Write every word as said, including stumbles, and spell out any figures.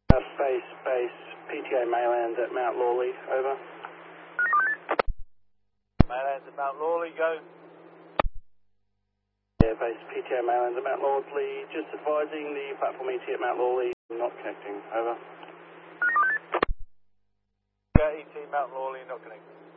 Uh, space, base, P T A Maylands at Mount Lawley, over. Maylands at Mount Lawley, go. Yeah, base P T A Maylands at Mount Lawley, just advising the platform E T at Mount Lawley, not connecting, over. Yeah, E T Mount Lawley, not connected.